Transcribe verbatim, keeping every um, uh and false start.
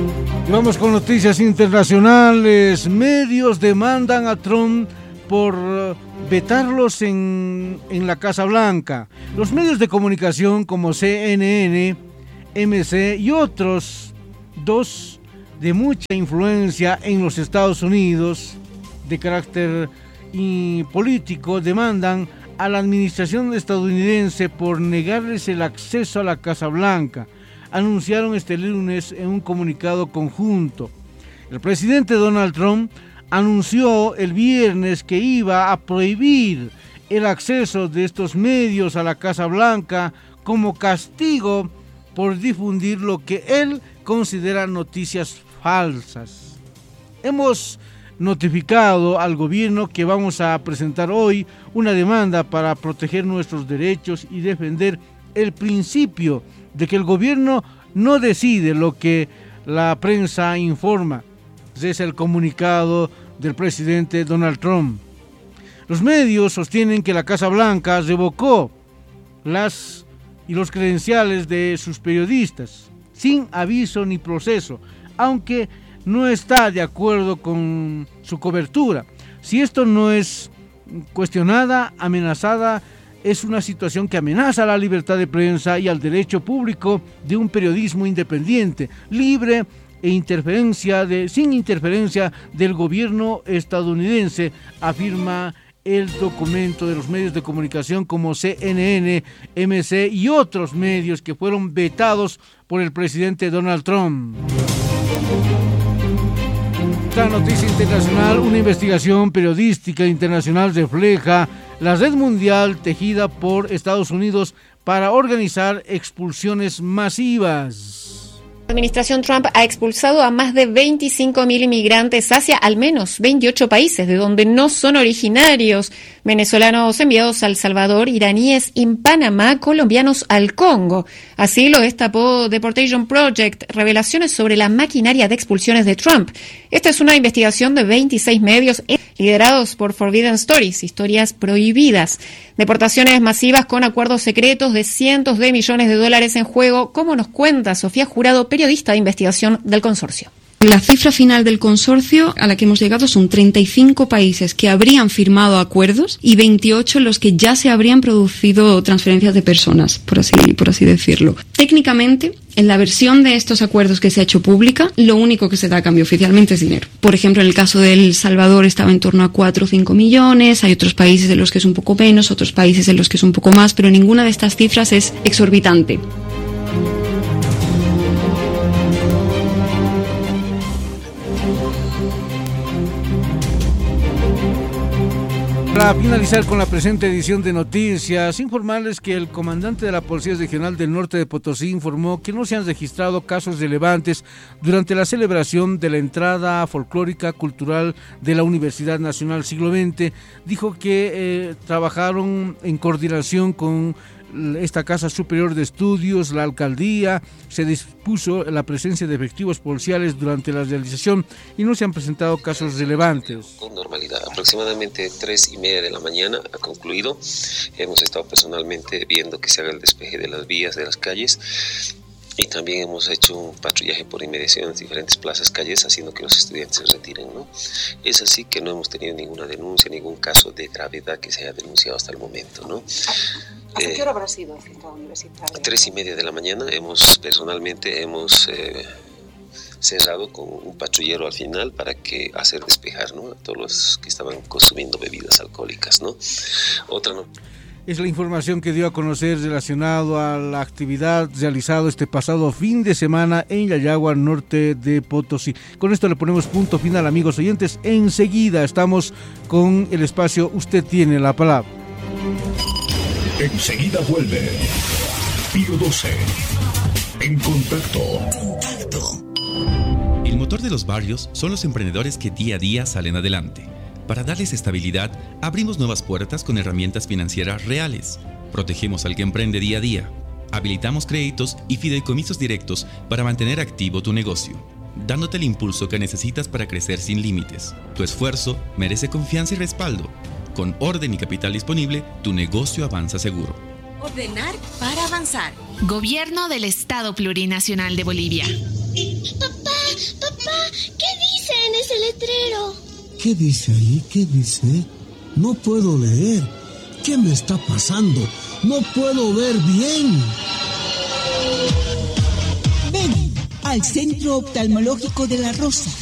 Vamos con noticias internacionales. Medios demandan a Trump por vetarlos en, en la Casa Blanca. Los medios de comunicación como C N N, M C y otros, dos de mucha influencia en los Estados Unidos, de carácter y político, demandan a la administración estadounidense por negarles el acceso a la Casa Blanca. Anunciaron este lunes en un comunicado conjunto. El presidente Donald Trump anunció el viernes que iba a prohibir el acceso de estos medios a la Casa Blanca como castigo por difundir lo que él considera noticias falsas. Hemos notificado al gobierno que vamos a presentar hoy una demanda para proteger nuestros derechos y defender el principio de que el gobierno no decide lo que la prensa informa. Ese es el comunicado del presidente Donald Trump. Los medios sostienen que la Casa Blanca revocó las y los credenciales de sus periodistas sin aviso ni proceso, aunque no está de acuerdo con su cobertura. Si esto no es cuestionada, amenazada, es una situación que amenaza la libertad de prensa y al derecho público de un periodismo independiente, libre e interferencia de, sin interferencia del gobierno estadounidense, afirma el documento de los medios de comunicación como C N N, M C y otros medios que fueron vetados por el presidente Donald Trump. Otra noticia internacional, una investigación periodística internacional refleja la red mundial tejida por Estados Unidos para organizar expulsiones masivas. La administración Trump ha expulsado a más de veinticinco mil inmigrantes hacia al menos veintiocho países de donde no son originarios. Venezolanos enviados a El Salvador, iraníes en Panamá, colombianos al Congo. Así lo destapó Deportation Project, revelaciones sobre la maquinaria de expulsiones de Trump. Esta es una investigación de veintiséis medios liderados por Forbidden Stories, historias prohibidas. Deportaciones masivas con acuerdos secretos de cientos de millones de dólares en juego, como nos cuenta Sofía Jurado, periodista de investigación del consorcio. La cifra final del consorcio a la que hemos llegado son treinta y cinco países que habrían firmado acuerdos y veintiocho en los que ya se habrían producido transferencias de personas, por así, por así decirlo. Técnicamente, en la versión de estos acuerdos que se ha hecho pública, lo único que se da a cambio oficialmente es dinero. Por ejemplo, en el caso de El Salvador estaba en torno a cuatro o cinco millones, hay otros países en los que es un poco menos, otros países en los que es un poco más, pero ninguna de estas cifras es exorbitante. Para finalizar con la presente edición de noticias, informarles que el comandante de la Policía Regional del Norte de Potosí informó que no se han registrado casos relevantes durante la celebración de la entrada folclórica cultural de la Universidad Nacional Siglo veinte. Dijo que eh, trabajaron en coordinación con esta Casa Superior de Estudios, la alcaldía, se dispuso la presencia de efectivos policiales durante la realización y no se han presentado casos relevantes. Con normalidad, aproximadamente tres y media de la mañana ha concluido. Hemos estado personalmente viendo que se haga el despeje de las vías, de las calles. Y también hemos hecho un patrullaje por inmediaciones en diferentes plazas, calles, haciendo que los estudiantes se retiren, ¿no? Es así que no hemos tenido ninguna denuncia, ningún caso de gravedad que se haya denunciado hasta el momento, ¿no? ¿Hasta eh, qué hora habrá sido el centro universitario? A tres y media de la mañana hemos, personalmente, hemos eh, cerrado con un patrullero al final para que hacer despejar, ¿no?, a todos los que estaban consumiendo bebidas alcohólicas, ¿no? Otra no. Es la información que dio a conocer relacionado a la actividad realizada este pasado fin de semana en Yayagua, norte de Potosí. Con esto le ponemos punto final, amigos oyentes. Enseguida estamos con el espacio Usted tiene la palabra. Enseguida vuelve Pío doce. En contacto. Contacto. El motor de los barrios son los emprendedores que día a día salen adelante. Para darles estabilidad, abrimos nuevas puertas con herramientas financieras reales. Protegemos al que emprende día a día. Habilitamos créditos y fideicomisos directos para mantener activo tu negocio, dándote el impulso que necesitas para crecer sin límites. Tu esfuerzo merece confianza y respaldo. Con orden y capital disponible, tu negocio avanza seguro. Ordenar para avanzar. Gobierno del Estado Plurinacional de Bolivia. Papá, ese letrero? ¿Qué dice ahí? ¿Qué dice? No puedo leer. ¿Qué me está pasando? No puedo ver bien. Ven al Centro Oftalmológico de La Rosa.